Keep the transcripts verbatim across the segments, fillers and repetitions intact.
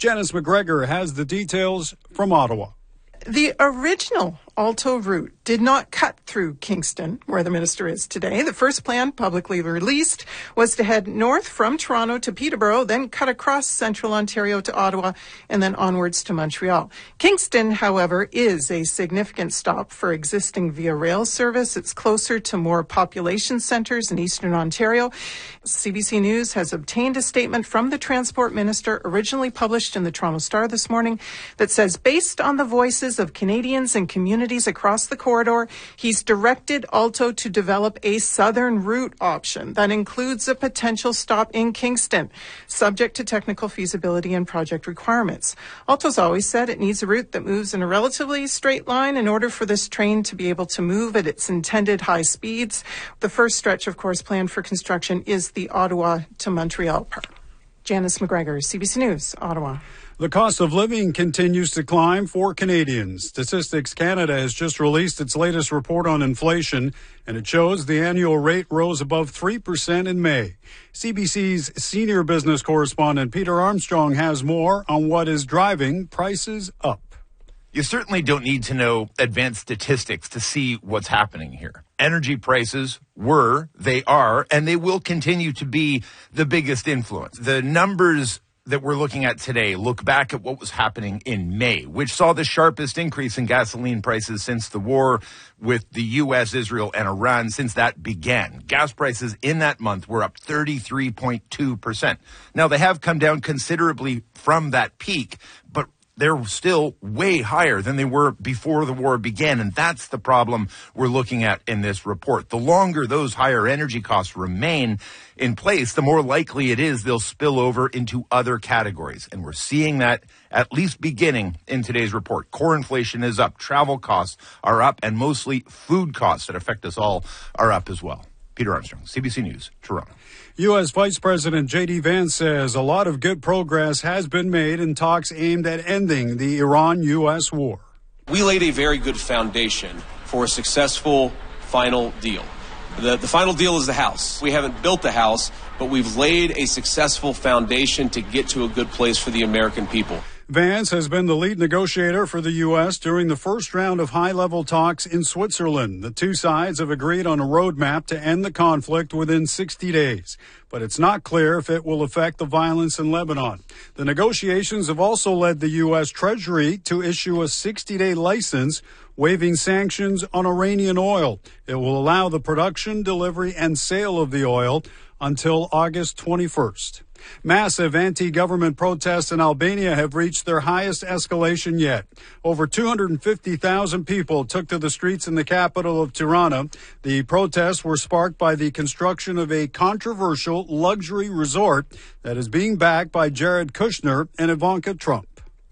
Janice McGregor has the details from Ottawa. The original Alto route did not cut through Kingston, where the minister is today. The first plan, publicly released, was to head north from Toronto to Peterborough, then cut across central Ontario to Ottawa, and then onwards to Montreal. Kingston, however, is a significant stop for existing Via Rail service. It's closer to more population centres in eastern Ontario. C B C News has obtained a statement from the Transport Minister, originally published in the Toronto Star this morning, that says, based on the voices of Canadians and communities across the corridor, he's directed Alto to develop a southern route option that includes a potential stop in Kingston, subject to technical feasibility and project requirements. Alto's always said it needs a route that moves in a relatively straight line in order for this train to be able to move at its intended high speeds. The first stretch, of course, planned for construction is the Ottawa to Montreal part. Janice McGregor, C B C News, Ottawa. The cost of living continues to climb for Canadians. Statistics Canada has just released its latest report on inflation, and it shows the annual rate rose above three percent in May. C B C's senior business correspondent Peter Armstrong has more on what is driving prices up. You certainly don't need to know advanced statistics to see what's happening here. Energy prices were, they are, and they will continue to be the biggest influence. The numbers that we're looking at today look back at what was happening in May, which saw the sharpest increase in gasoline prices since the war with the U S, Israel, and Iran since that began. Gas prices in that month were up thirty-three point two percent. Now, they have come down considerably from that peak, but they're still way higher than they were before the war began, and that's the problem we're looking at in this report. The longer those higher energy costs remain in place, the more likely it is they'll spill over into other categories, and we're seeing that at least beginning in today's report. Core inflation is up, travel costs are up, and mostly food costs that affect us all are up as well. Peter Armstrong, C B C News, Toronto. U S. Vice President J D. Vance says a lot of good progress has been made in talks aimed at ending the Iran U S war. We laid a very good foundation for a successful final deal. The, the final deal is the house. We haven't built the house, but we've laid a successful foundation to get to a good place for the American people. Vance has been the lead negotiator for the U S during the first round of high-level talks in Switzerland. The two sides have agreed on a roadmap to end the conflict within sixty days, but it's not clear if it will affect the violence in Lebanon. The negotiations have also led the U S. Treasury to issue a sixty-day license waiving sanctions on Iranian oil. It will allow the production, delivery, and sale of the oil until August twenty-first. Massive anti-government protests in Albania have reached their highest escalation yet. Over two hundred fifty thousand people took to the streets in the capital of Tirana. The protests were sparked by the construction of a controversial luxury resort that is being backed by Jared Kushner and Ivanka Trump.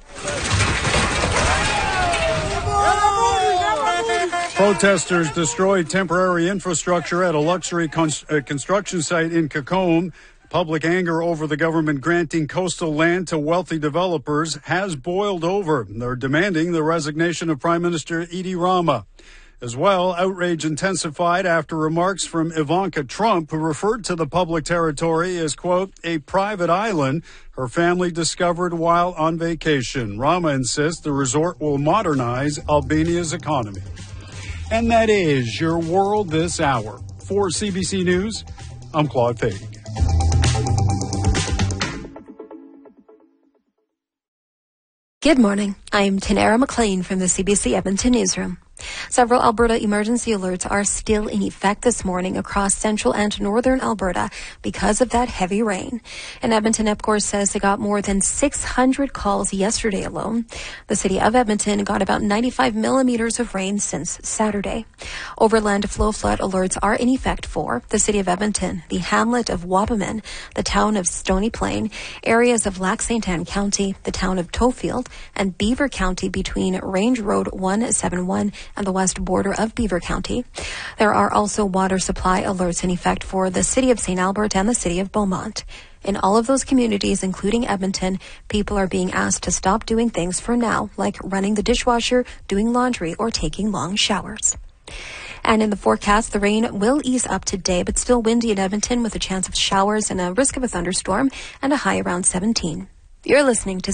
Protesters destroyed temporary infrastructure at a luxury con- uh, construction site in Kakome. Public anger over the government granting coastal land to wealthy developers has boiled over. They're demanding the resignation of Prime Minister Edi Rama. As well, outrage intensified after remarks from Ivanka Trump, who referred to the public territory as, quote, a private island her family discovered while on vacation. Rama insists the resort will modernize Albania's economy. And that is your world this hour. For C B C News, I'm Claude Fady. Good morning. I'm Tanara McLean from the C B C Edmonton Newsroom. Several Alberta emergency alerts are still in effect this morning across central and northern Alberta because of that heavy rain. And Edmonton EPCOR says they got more than six hundred calls yesterday alone. The city of Edmonton got about ninety-five millimeters of rain since Saturday. Overland flow flood alerts are in effect for the city of Edmonton, the hamlet of Wabamun, the town of Stony Plain, areas of Lac Saint Anne County, the town of Tofield, and Beaver County between Range Road one seventy-one and the west border of Beaver County. There are also water supply alerts in effect for the city of Saint Albert and the city of Beaumont. In all of those communities, including Edmonton, people are being asked to stop doing things for now, like running the dishwasher, doing laundry, or taking long showers. And in the forecast, the rain will ease up today, but still windy in Edmonton with a chance of showers and a risk of a thunderstorm and a high around seventeen. You're listening to